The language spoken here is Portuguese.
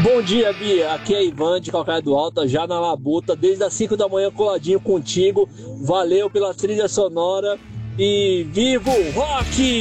Bom dia, Bia. Aqui é Ivan de Calcaia do Alto, já na Labuta, desde as 5 da manhã coladinho contigo. Valeu pela trilha sonora e viva o rock!